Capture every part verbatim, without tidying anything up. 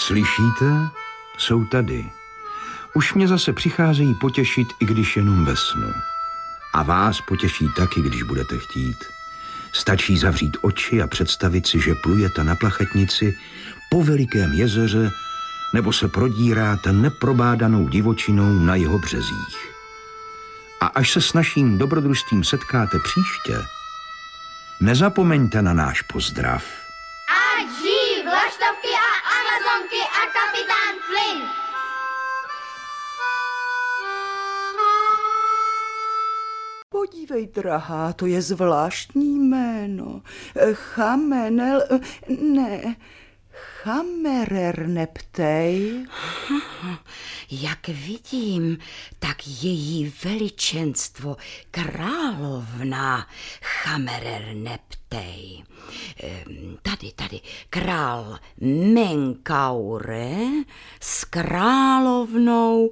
Slyšíte? Jsou tady. Už mě zase přicházejí potěšit, i když jenom ve snu. A vás potěší taky, když budete chtít. Stačí zavřít oči a představit si, že plujete na plachetnici po velikém jezeře nebo se prodíráte neprobádanou divočinou na jeho březích. A až se s naším dobrodružstvím setkáte příště, nezapomeňte na náš pozdrav. Ať žijí vlaštovky a amazonky a kapitán Flint! Podívej, drahá, to je zvláštní jméno. Chamenel... ne... Chamererneptej. Jak vidím, tak její veličenstvo královna Chamererneptej. Tady, tady, král Menkaure s královnou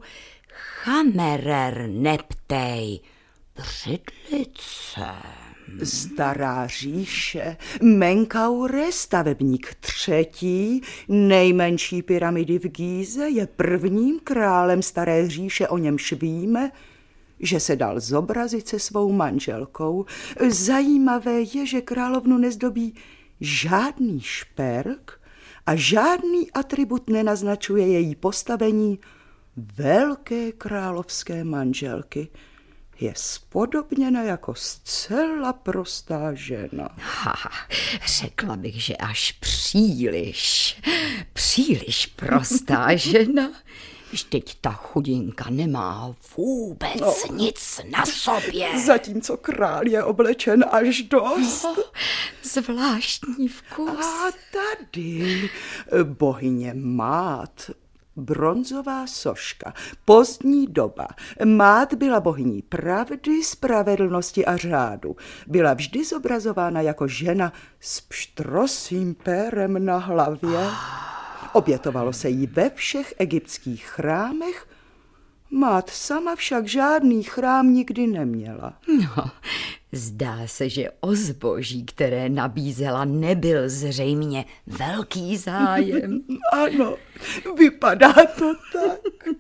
Chamererneptej. Břidlice. Stará říše, Menkaure, stavebník třetí, nejmenší pyramidy v Gíze, je prvním králem staré říše, o němž víme, že se dal zobrazit se svou manželkou. Zajímavé je, že královnu nezdobí žádný šperk a žádný atribut nenaznačuje její postavení velké královské manželky. Je spodobněna jako zcela prostá žena. Ha, řekla bych, že až příliš, příliš prostá žena. Vždyť ta chudinka nemá vůbec no. nic na sobě. Zatímco král je oblečen až dost. Oh, zvláštní vkus. A tady bohyně Mát, bronzová soška, pozdní doba. Mát byla bohyní pravdy, spravedlnosti a řádu. Byla vždy zobrazována jako žena s pštrosým pérem na hlavě. Obětovalo se jí ve všech egyptských chrámech, Mát sama však žádný chrám nikdy neměla. No, zdá se, že o zboží, které nabízela, nebyl zřejmě velký zájem. Ano, vypadá to tak.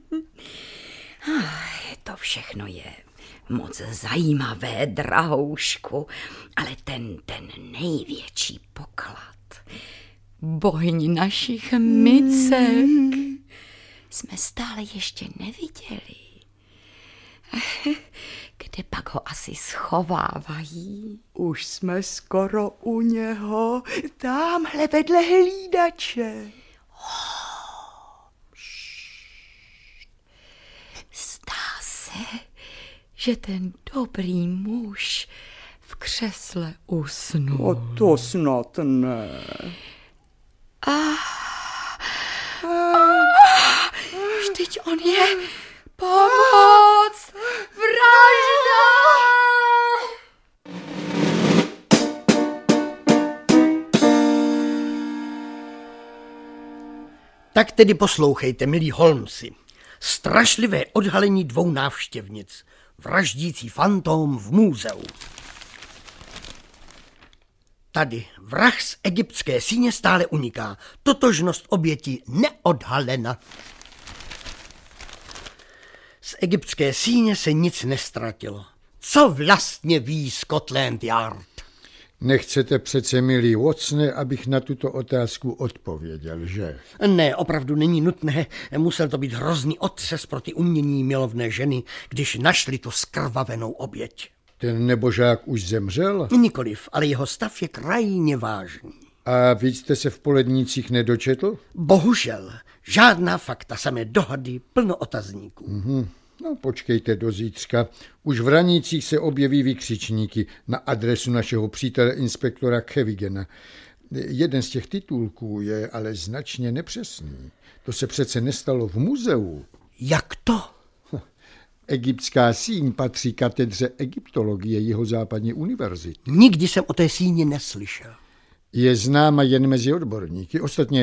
To všechno je moc zajímavé, drahoušku, ale ten, ten největší poklad, bohyň našich micek, jsme stále ještě neviděli. Kde pak ho asi schovávají? Už jsme skoro u něho, támhle vedle hlídače. Oh, zdá se, že ten dobrý muž v křesle usnul. O to snad ne. Ah, ah, vždyť on je pomoc, vražda! Tak tedy poslouchejte, milí Holmesi. Strašlivé odhalení dvou návštěvnic. Vraždící fantóm v muzeu. Tady vrah z egyptské síně stále uniká. Totožnost oběti neodhalena. Z egyptské síně se nic nestratilo. Co vlastně ví Scotland Yard? Nechcete přece, milý Watsone, abych na tuto otázku odpověděl, že? Ne, opravdu není nutné. Musel to být hrozný otřes pro ty umění milovné ženy, když našli tu skrvavenou oběť. Ten nebožák už zemřel? Nikoliv, ale jeho stav je krajně vážný. A víc jste se v polednících nedočetl? Bohužel. Žádná fakta, samé dohady, plno otazníků. Mhm. No, počkejte do zítřka. Už v Ranících se objeví vykřičníky na adresu našeho přítele inspektora Kevigena. Jeden z těch titulků je ale značně nepřesný. To se přece nestalo v muzeu. Jak to? Egyptská síň patří katedře egyptologie Jihozápadní univerzity. Nikdy jsem o té síni neslyšel. Je známa jen mezi odborníky. Ostatně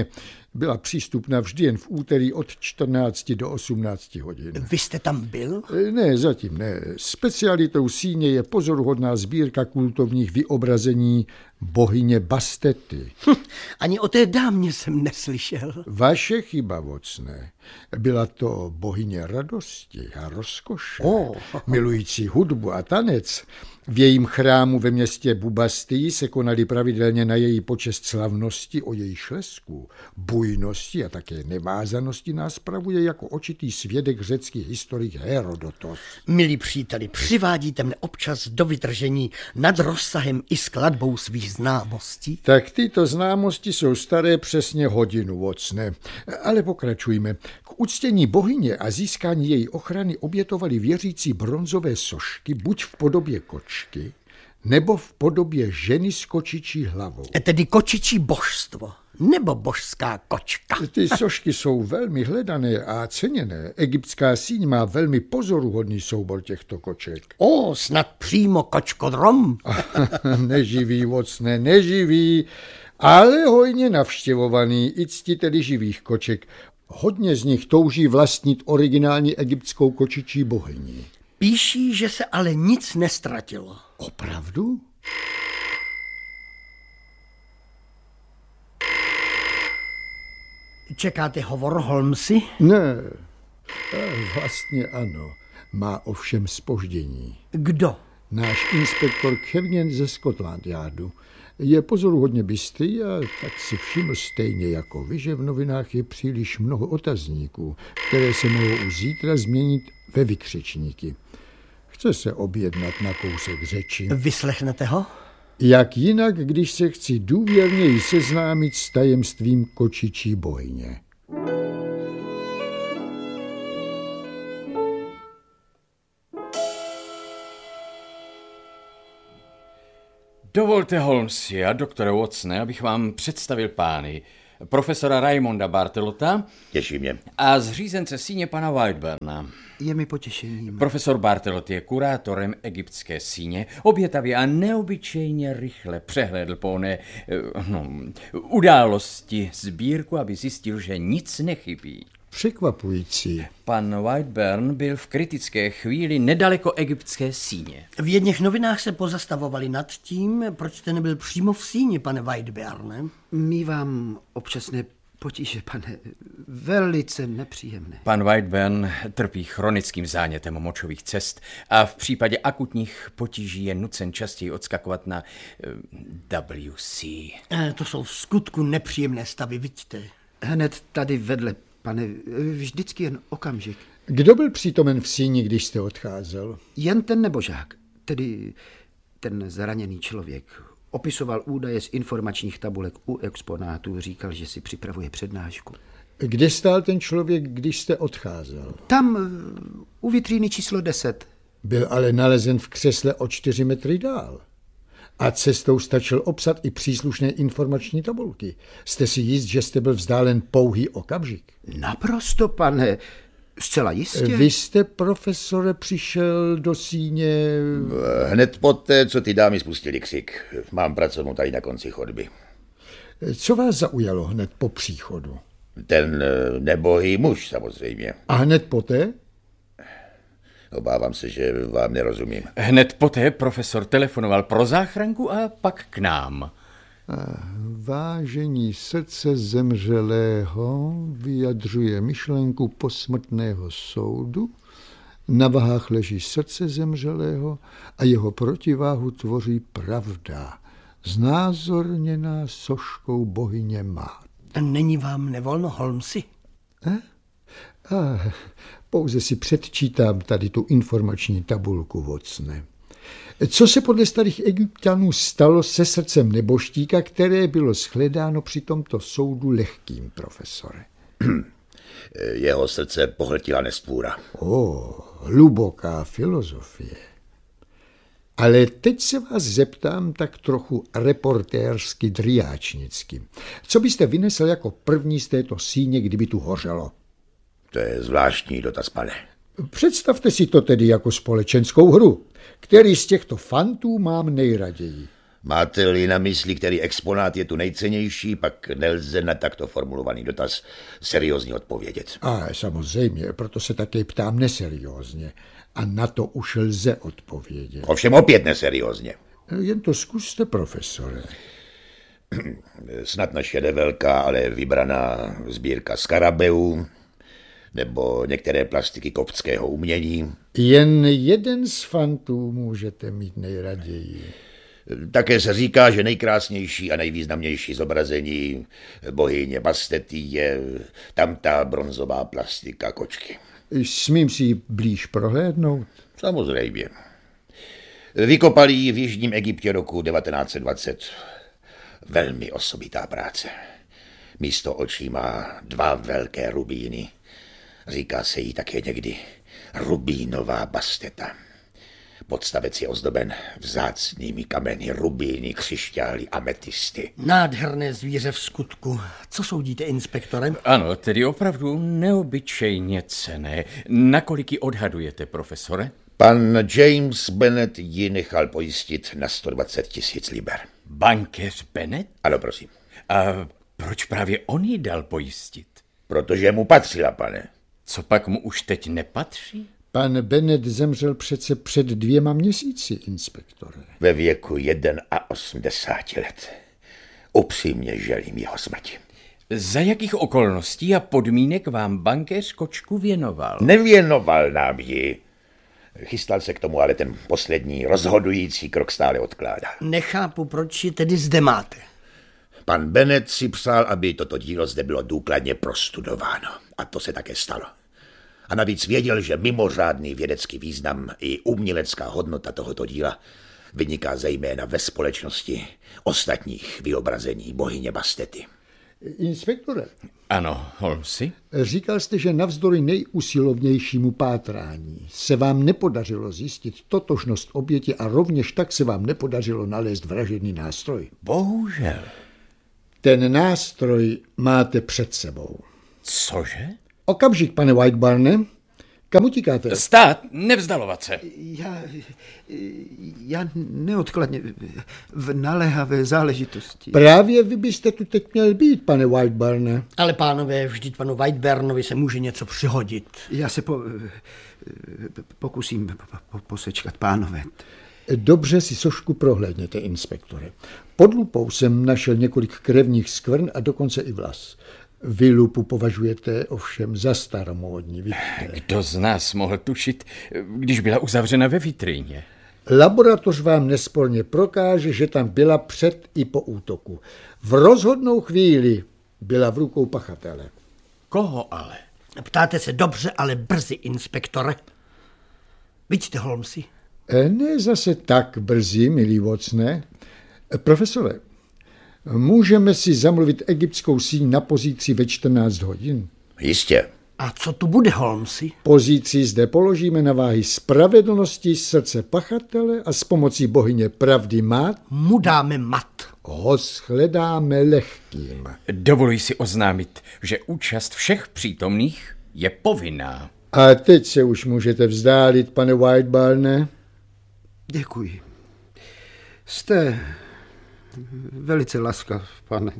Byla přístupná vždy jen v úterý od čtrnácti do osmnácti hodin. Vy jste tam byl? Ne, zatím ne. Specialitou síně je pozoruhodná sbírka kultovních vyobrazení bohyně Bastety. Hm, ani o té dámě jsem neslyšel. Vaše chyba, Vocne. Byla to bohyně radosti a rozkoše, oh. milující hudbu a tanec. V jejím chrámu ve městě Bubastii se konaly pravidelně na její počest slavnosti, o její šlesku, bujnosti a také nevázanosti nás spravuje jako očitý svědek řecký historik Herodotos. Milí příteli, přivádíte mne občas do vytržení nad rozsahem i skladbou svých známostí? Tak tyto známosti jsou staré přesně hodinu, Vocne. Ale pokračujme. K uctění bohyně a získání její ochrany obětovali věřící bronzové sošky buď v podobě kočky, nebo v podobě ženy s kočičí hlavou. Tedy kočičí božstvo, nebo božská kočka. Ty sošky jsou velmi hledané a ceněné. Egyptská síň má velmi pozoruhodný soubor těchto koček. O, snad přímo kočkodrom. Neživý, Vocne, neživý, ale hojně navštěvovaný i ctiteli živých koček. Hodně z nich touží vlastnit originální egyptskou kočičí bohyni. Píší, že se ale nic nestratilo. Opravdu? Čekáte hovor, Holmesi? Ne, vlastně ano. Má ovšem zpoždění. Kdo? Náš inspektor Kevin ze Scotland Yardu. Je pozoruhodně bystrý a tak si všiml stejně jako vy, že v novinách je příliš mnoho otazníků, které se mohou už zítra změnit ve vykřičníky. Chce se objednat na kousek řeči. Vyslechnete ho? Jak jinak, když se chci důvěrněji seznámit s tajemstvím kočičí bohyně. Dovolte, Holmesi a doktore Watsone, abych vám představil pány. Profesora Raimonda Bartelota. Těší mě. A zřízence síně pana Whiteburna. Je mi potěšením. Profesor Bartelot je kurátorem egyptské síně. Obětavě a neobyčejně rychle přehlédl po oné no, události sbírku, aby zjistil, že nic nechybí. Překvapující. Pan Whiteburn byl v kritické chvíli nedaleko egyptské síně. V jedných novinách se pozastavovali nad tím, proč jste nebyl přímo v síni, pane Whiteburne. Mívám občasné potíže, pane, velice nepříjemné. Pan Whiteburn trpí chronickým zánětem močových cest a v případě akutních potíží je nucen častěji odskakovat na W C. E, to jsou v skutku nepříjemné stavy, vidíte. Hned tady vedle, pane, vždycky jen okamžik. Kdo byl přítomen v síni, když jste odcházel? Jen ten nebožák, tedy ten zraněný člověk. Opisoval údaje z informačních tabulek u exponátů, říkal, že si připravuje přednášku. Kde stál ten člověk, když jste odcházel? Tam, u vitríny číslo deset. Byl ale nalezen v křesle o čtyři metry dál. A cestou stačil obsat i příslušné informační tabulky. Jste si jist, že jste byl vzdálen pouhý okamžik? Naprosto, pane. Zcela jistě. Vy jste, profesore, přišel do síně... Hned poté, co ty dámy spustili křik. Mám pracovnu tady na konci chodby. Co vás zaujalo hned po příchodu? Ten nebohý muž, samozřejmě. A hned poté? Obávám se, že vám nerozumím. Hned poté profesor telefonoval pro záchranku a pak k nám. Vážení srdce zemřelého vyjadřuje myšlenku posmrtného soudu, na vahách leží srdce zemřelého a jeho protiváhu tvoří pravda, znázorněná soškou bohyně Mát. Není vám nevolno, Holmesi? Eh? Ah, pouze si předčítám tady tu informační tabulku, Watsone. Co se podle starých Egypťanů stalo se srdcem nebožtíka, které bylo shledáno při tomto soudu lehkým, profesore? Jeho srdce pohltila nestvůra. O, hluboká filozofie. Ale teď se vás zeptám tak trochu reportérsky driáčnicky. Co byste vynesl jako první z této síně, kdyby tu hořelo? To je zvláštní dotaz, pane. Představte si to tedy jako společenskou hru. Který z těchto fantů mám nejraději? Máte-li na mysli, který exponát je tu nejcennější, pak nelze na takto formulovaný dotaz seriózně odpovědět. A samozřejmě, proto se také ptám neseriózně. A na to už lze odpovědět. Ovšem opět neseriózně. Jen to zkuste, profesore. Snad naše nevelká, ale vybraná sbírka skarabeu, nebo některé plastiky koptského umění. Jen jeden z fantů můžete mít nejraději. Také se říká, že nejkrásnější a nejvýznamnější zobrazení bohyně Bastety je tamta bronzová plastika kočky. Smím si ji blíž prohlédnout? Samozřejmě. Vykopali ji v jižním Egyptě roku devatenáct set dvacet. Velmi osobitá práce. Místo očí má dva velké rubíny. Říká se jí také někdy rubínová Basteta. Podstavec je ozdoben vzácnými kameny, rubíny, křišťály, ametisty. Nádherné zvíře v skutku. Co soudíte, inspektore? Ano, tedy opravdu neobyčejně cenné. Nakolik ji odhadujete, profesore? Pan James Bennet ji nechal pojistit na sto dvacet tisíc liber. Bankéř Bennet? Ano, prosím. A proč právě on ji dal pojistit? Protože mu patřila, pane. Co pak mu už teď nepatří? Pan Bennet zemřel přece před dvěma měsíci, inspektore. Ve věku osmdesáti jedna let. Upřímně želím jeho smrti. Za jakých okolností a podmínek vám bankéř kočku věnoval? Nevěnoval nám ji. Chystal se k tomu, ale ten poslední rozhodující krok stále odkládá. Nechápu, proč ji tedy zde máte. Pan Bennet si přál, aby toto dílo zde bylo důkladně prostudováno. A to se také stalo. A navíc věděl, že mimořádný vědecký význam i umělecká hodnota tohoto díla vyniká zejména ve společnosti ostatních vyobrazení bohyně Bastety. Inspektore. Ano, Holmesi? Říkal jste, že navzdory nejusilovnějšímu pátrání se vám nepodařilo zjistit totožnost oběti a rovněž tak se vám nepodařilo nalézt vražedný nástroj. Bohužel. Ten nástroj máte před sebou. Cože? Okamžik, pane Whitebarne. Kam utíkáte? Stát, nevzdalovat se. Já, já neodkladně v naléhavé záležitosti. Právě vy byste tu teď měl být, pane Whitebarne. Ale pánové, vždyť panu Whiteburnovi se může něco přihodit. Já se po, pokusím po, posečkat, pánové. Dobře si sošku prohlédněte, inspektore. Pod lupou jsem našel několik krevních skvrn a dokonce i vlas. Vy lupu považujete ovšem za staromódní, vidíte. Kdo z nás mohl tušit, když byla uzavřena ve vitríně? Laboratoř vám nesporně prokáže, že tam byla před i po útoku. V rozhodnou chvíli byla v rukou pachatele. Koho ale? Ptáte se dobře, ale brzy, inspektore. Vidíte, Holmesi? Ne zase tak brzy, milý Watsone. Profesore, můžeme si zamluvit egyptskou síň na pozici ve čtrnáct hodin? Jistě. A co tu bude, Holmesi? Pozici zde položíme na váhy spravedlnosti srdce pachatele a s pomocí bohyně pravdy mat mu dáme mat. Ho shledáme lehkým. Dovoluji si oznámit, že účast všech přítomných je povinná. A teď se už můžete vzdálit, pane Whitebarne. Děkuji. Jste velice laskav, pane.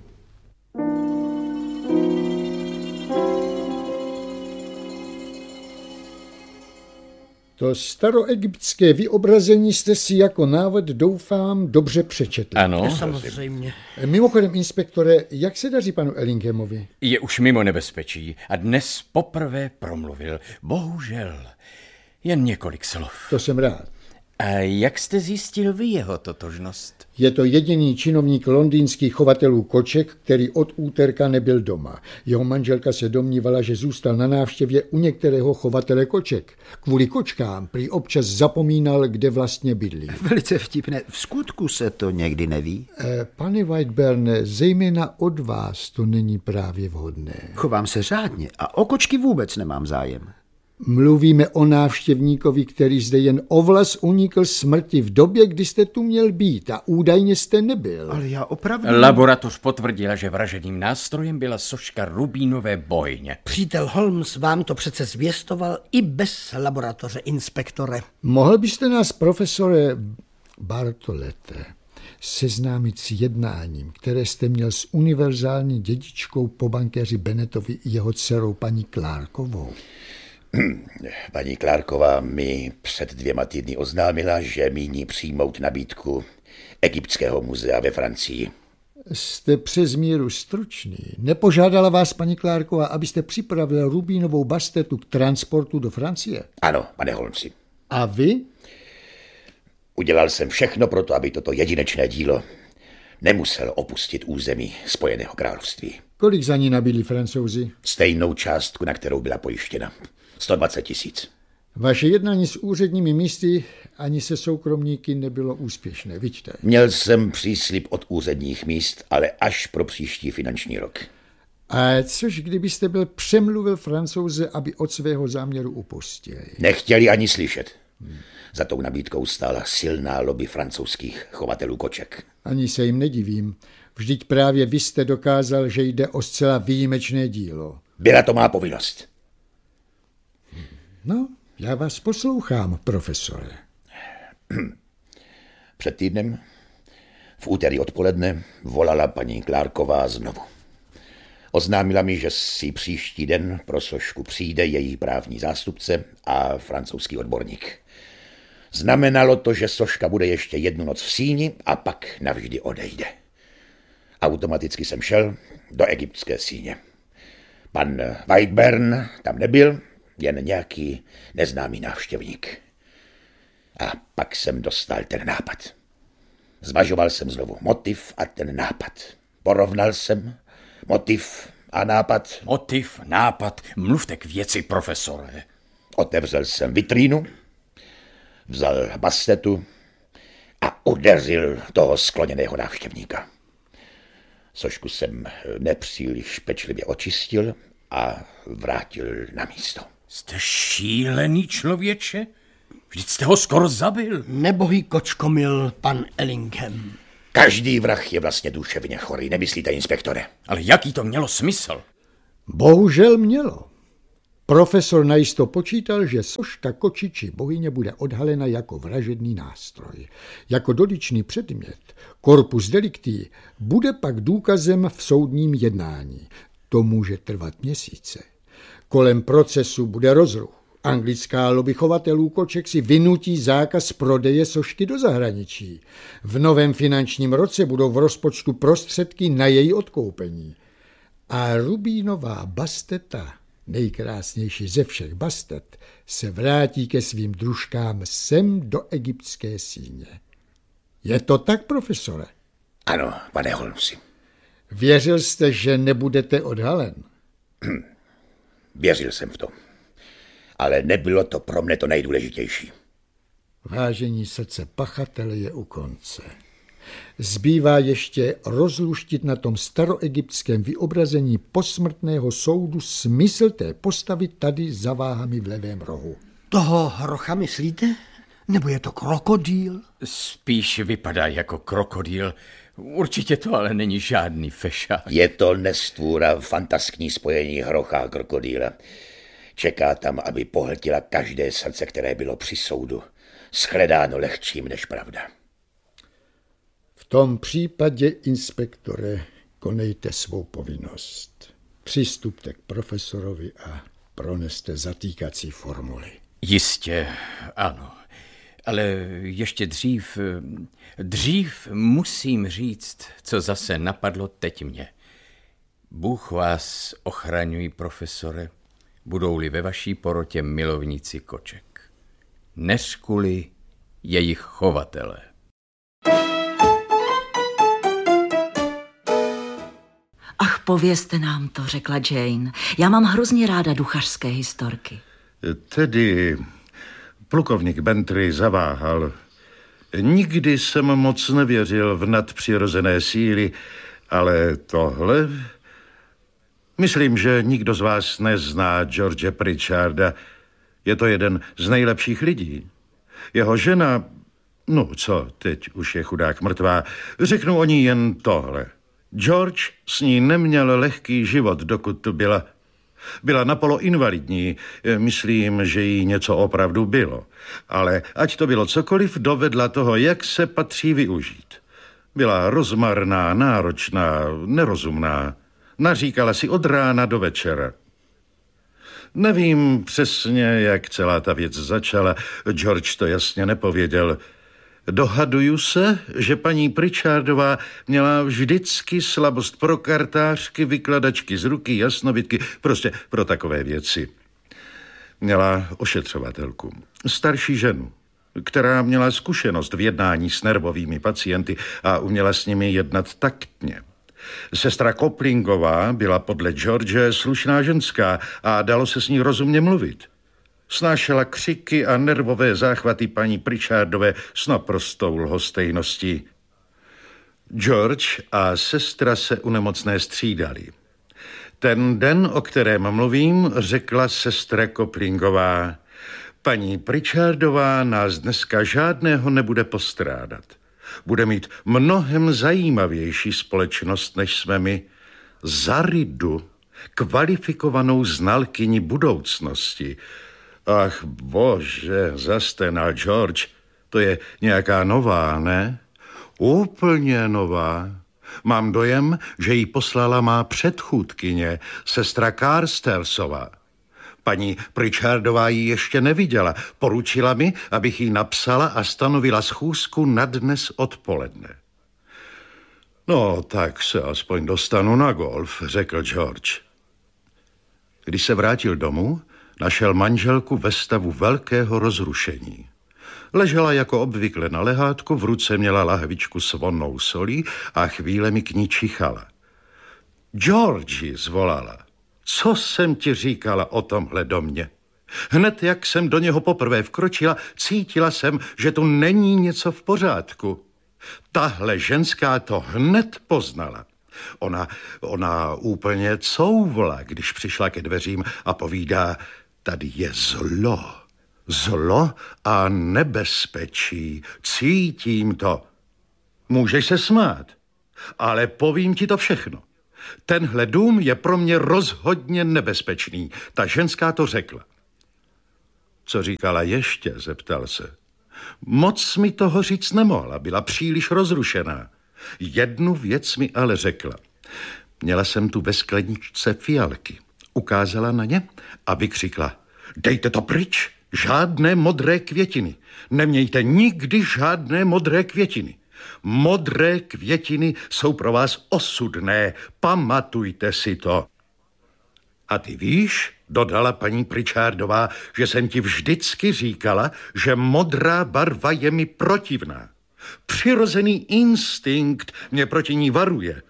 To staroegyptské vyobrazení jste si jako návod, doufám, dobře přečetli. Ano. Samozřejmě. Mimochodem, inspektore, jak se daří panu Ellinghamovi? Je už mimo nebezpečí a dnes poprvé promluvil. Bohužel, jen několik slov. To jsem rád. A jak jste zjistil vy jeho totožnost? Je to jediný činovník londýnských chovatelů koček, který od úterka nebyl doma. Jeho manželka se domnívala, že zůstal na návštěvě u některého chovatele koček. Kvůli kočkám prý občas zapomínal, kde vlastně bydlí. Velice vtipné. V skutku se to někdy neví. Eh, pane Whiteburne, zejména od vás to není právě vhodné. Chovám se řádně a o kočky vůbec nemám zájem. Mluvíme o návštěvníkovi, který zde jen o vlas unikl smrti v době, kdy jste tu měl být a údajně jste nebyl. Ale já opravdu... Laboratoř potvrdila, že vražedným nástrojem byla soška rubínové bohyně. Přítel Holmes vám to přece zvěstoval i bez laboratoře, inspektore. Mohl byste nás, profesore Bartolete, seznámit s jednáním, které jste měl s univerzální dědičkou po bankéři Bennettovi i jeho dcerou paní Clarkovou? Paní Clarková mi před dvěma týdny oznámila, že míní přijmout nabídku Egyptského muzea ve Francii. Jste přes míru stručný. Nepožádala vás paní Clarková, abyste připravil rubínovou bastetu k transportu do Francie? Ano, pane Holmesi. A vy? Udělal jsem všechno pro to, aby toto jedinečné dílo nemusel opustit území Spojeného království. Kolik za ní nabídli Francouzi? Stejnou částku, na kterou byla pojištěna. sto dvacet tisíc. Vaše jednání s úředními místy ani se soukromníky nebylo úspěšné, vidíte? Měl jsem příslib od úředních míst, ale až pro příští finanční rok. A což kdybyste byl přemluvil Francouze, aby od svého záměru upustili? Nechtěli ani slyšet. Hmm. Za tou nabídkou stála silná lobby francouzských chovatelů koček. Ani se jim nedivím. Vždyť právě vy jste dokázal, že jde o zcela výjimečné dílo. Byla to má povinnost. No, já vás poslouchám, profesore. Před týdnem, v úterý odpoledne, volala paní Clarková znovu. Oznámila mi, že si příští den pro sošku přijde její právní zástupce a francouzský odborník. Znamenalo to, že soška bude ještě jednu noc v síni a pak navždy odejde. Automaticky jsem šel do egyptské síně. Pan Whitburn tam nebyl, jen nějaký neznámý návštěvník. A pak jsem dostal ten nápad. Zvažoval jsem znovu motiv a ten nápad. Porovnal jsem motiv a nápad. Motiv, nápad, mluvte k věci, profesore. Otevřel jsem vitrínu, vzal bastetu a udeřil toho skloněného návštěvníka. Sošku jsem nepříliš pečlivě očistil a vrátil na místo. Jste šílený člověče? Vždyť jste ho skoro zabil. Nebohý kočkomil, pan Ellingham. Každý vrah je vlastně duševně chorý, nemyslíte, inspektore? Ale jaký to mělo smysl? Bohužel mělo. Profesor najisto počítal, že soška kočiči bohyně bude odhalena jako vražedný nástroj. Jako dotyčný předmět, corpus delicti, bude pak důkazem v soudním jednání. To může trvat měsíce. Kolem procesu bude rozruch. Anglická lobby chovatelů koček si vynutí zákaz prodeje sošky do zahraničí. V novém finančním roce budou v rozpočtu prostředky na její odkoupení. A rubínová basteta, nejkrásnější ze všech bastet, se vrátí ke svým družkám sem do egyptské síně. Je to tak, profesore? Ano, pane Holmesi. Věřil jste, že nebudete odhalen? Věřil jsem v to. Ale nebylo to pro mne to nejdůležitější. Vážení srdce pachatele je u konce. Zbývá ještě rozluštit na tom staroegyptském vyobrazení posmrtného soudu smysl té postavy tady za váhami v levém rohu. Toho hrocha myslíte? Nebo je to krokodýl? Spíš vypadá jako krokodýl. Určitě to ale není žádný fešák. Je to nestvůra, fantaskní spojení hrocha a krokodýla. Čeká tam, aby pohltila každé srdce, které bylo při soudu shledáno lehčím než pravda. V tom případě, inspektore, konejte svou povinnost. Přistupte k profesorovi a proneste zatýkací formuly. Jistě, ano. Ale ještě dřív, dřív musím říct, co zase napadlo teď mě. Bůh vás ochraňuj, profesore, budou-li ve vaší porotě milovníci koček. Neřkuli jejich chovatele. Ach, povězte nám to, řekla Jane. Já mám hrozně ráda duchařské historky. Tedy plukovník Bentry zaváhal. Nikdy jsem moc nevěřil v nadpřirozené síly, ale tohle... Myslím, že nikdo z vás nezná George Pritcharda. Je to jeden z nejlepších lidí. Jeho žena, no co, teď už je chudák mrtvá, řeknu o ní jen tohle. George s ní neměl lehký život, dokud tu byla. Byla napolo invalidní, myslím, že jí něco opravdu bylo. Ale ať to bylo cokoliv, dovedla toho, jak se patří využít. Byla rozmarná, náročná, nerozumná. Naříkala si od rána do večera. Nevím přesně, jak celá ta věc začala. George to jasně nepověděl. Dohaduju se, že paní Pritchardová měla vždycky slabost pro kartářky, vykladačky z ruky, jasnovidky, prostě pro takové věci. Měla ošetřovatelku, starší ženu, která měla zkušenost v jednání s nervovými pacienty a uměla s nimi jednat taktně. Sestra Koplingová byla podle George slušná ženská a dalo se s ní rozumně mluvit. Snášela křiky a nervové záchvaty paní Pritchardové s naprostou lhostejností. George a sestra se u nemocné střídali. Ten den, o kterém mluvím, řekla sestra Koplingová: paní Pritchardová nás dneska žádného nebude postrádat. Bude mít mnohem zajímavější společnost, než jsme my. Za Ridu, kvalifikovanou znalkyni budoucnosti. Ach bože, zastenal George, to je nějaká nová, ne? Úplně nová. Mám dojem, že ji poslala má předchůdkyně, sestra Carstelsová. Paní Pritchardová ji ještě neviděla. Poručila mi, abych jí napsala a stanovila schůzku na dnes odpoledne. No, tak se aspoň dostanu na golf, řekl George. Když se vrátil domů, našel manželku ve stavu velkého rozrušení. Ležela jako obvykle na lehátku, v ruce měla lahvičku s vonnou solí a chvílemi k ní čichala. Georgi, zvolala, co jsem ti říkala o tomhle domě? Hned jak jsem do něho poprvé vkročila, cítila jsem, že tu není něco v pořádku. Tahle ženská to hned poznala. Ona, ona úplně couvla, když přišla ke dveřím a povídá: tady je zlo. Zlo a nebezpečí. Cítím to. Můžeš se smát, ale povím ti to všechno. Tenhle dům je pro mě rozhodně nebezpečný. Ta ženská to řekla. Co říkala ještě, zeptal se. Moc mi toho říct nemohla, byla příliš rozrušená. Jednu věc mi ale řekla. Měla jsem tu ve skleničce fialky. Ukázala na ně a vykřikla: dejte to pryč, žádné modré květiny. Nemějte nikdy žádné modré květiny. Modré květiny jsou pro vás osudné, pamatujte si to. A ty víš, dodala paní Pritchardová, že jsem ti vždycky říkala, že modrá barva je mi protivná. Přirozený instinkt mě proti ní varuje.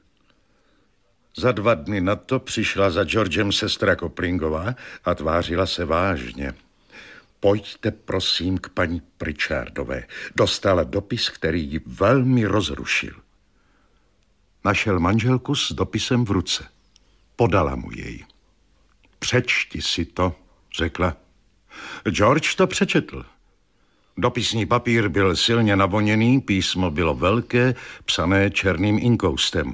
Za dva dny na to přišla za Georgem sestra Koplingová a tvářila se vážně. Pojďte prosím k paní Pritchardové. Dostala dopis, který ji velmi rozrušil. Našel manželku s dopisem v ruce. Podala mu jej. Přečti si to, řekla. George to přečetl. Dopisní papír byl silně navoněný, písmo bylo velké, psané černým inkoustem.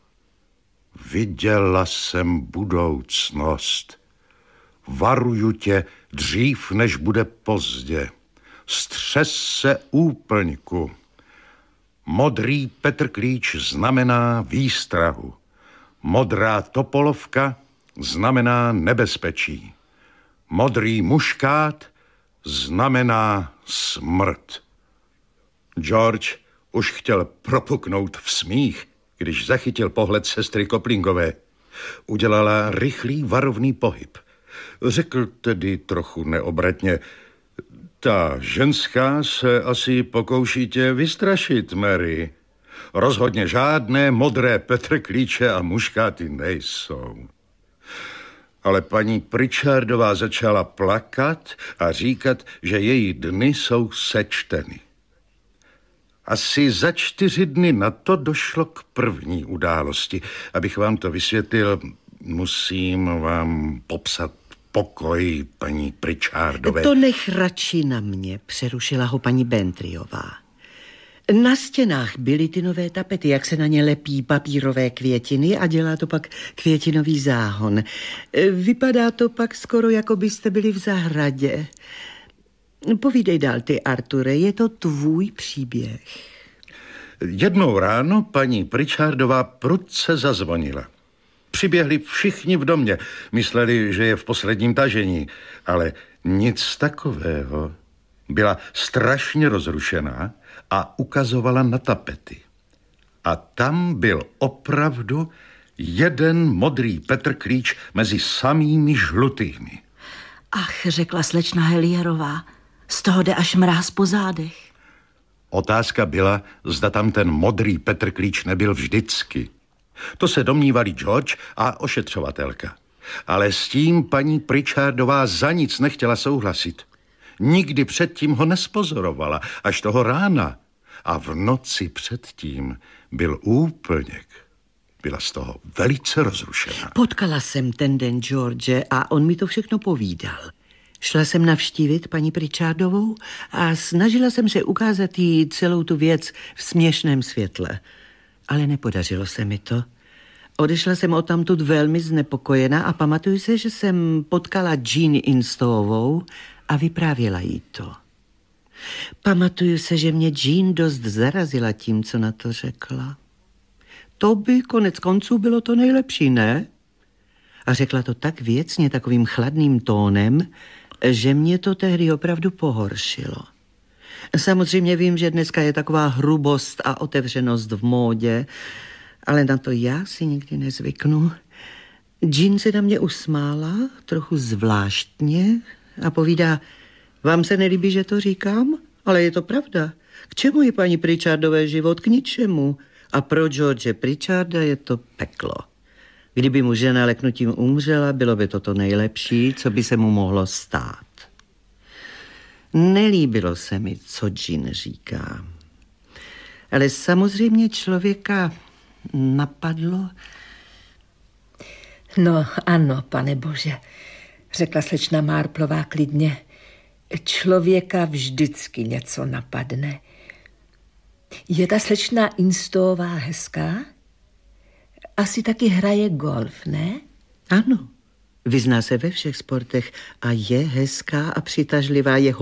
Viděla jsem budoucnost. Varuju tě dřív, než bude pozdě. Střes se úplňku. Modrý Petrklíč znamená výstrahu. Modrá topolovka znamená nebezpečí. Modrý muškát znamená smrt. George už chtěl propuknout v smích, když zachytil pohled sestry Koplingové. Udělala rychlý varovný pohyb. Řekl tedy trochu neobratně: ta ženská se asi pokouší tě vystrašit, Mary. Rozhodně žádné modré Petrklíče a muškáty nejsou. Ale paní Pritchardová začala plakat a říkat, že její dny jsou sečteny. Asi za čtyři dny na to došlo k první události. Abych vám to vysvětlil, musím vám popsat pokoj paní Pritchardové. To nech radši na mě, přerušila ho paní Bentryová. Na stěnách byly ty nové tapety, jak se na ně lepí papírové květiny a dělá to pak květinový záhon. Vypadá to pak skoro, jako byste byli v zahradě. Povídej dál ty, Arture, je to tvůj příběh. Jednou ráno paní Pritchardová prudce zazvonila. Přiběhli všichni v domě, mysleli, že je v posledním tažení, ale nic takového. Byla strašně rozrušená a ukazovala na tapety. A tam byl opravdu jeden modrý Petr Klíč mezi samými žlutými. Ach, řekla slečna Helierová, z toho jde až mráz po zádech. Otázka byla, zda tam ten modrý Petr Klíč nebyl vždycky. To se domnívali George a ošetřovatelka. Ale s tím paní Pritchardová za nic nechtěla souhlasit. Nikdy předtím ho nespozorovala, až toho rána. A v noci předtím byl úplněk. Byla z toho velice rozrušená. Potkala jsem ten den George a on mi to všechno povídal. Šla jsem navštívit paní Pritchardovou a snažila jsem se ukázat jí celou tu věc v směšném světle. Ale nepodařilo se mi to. Odešla jsem odtamtud velmi znepokojená a pamatuju se, že jsem potkala Jean Instovou a vyprávěla jí to. Pamatuju se, že mě Jean dost zarazila tím, co na to řekla. To by konec konců bylo to nejlepší, ne? A řekla to tak věcně, takovým chladným tónem, že mě to tehdy opravdu pohoršilo. Samozřejmě vím, že dneska je taková hrubost a otevřenost v módě, ale na to já si nikdy nezvyknu. Jean se na mě usmála, trochu zvláštně, a povídá, vám se nelíbí, že to říkám? Ale je to pravda. K čemu je paní Pritchardové život? K ničemu. A pro George Pritcharda je to peklo. Kdyby mu žena leknutím umřela, bylo by to to nejlepší, co by se mu mohlo stát. Nelíbilo se mi, co Jean říká. Ale samozřejmě člověka napadlo. No ano, pane bože, řekla slečna Marplová klidně. Člověka vždycky něco napadne. Je ta slečna Instová hezká? Asi taky hraje golf, ne? Ano, vyzná se ve všech sportech a je hezká a přitažlivá. Jeho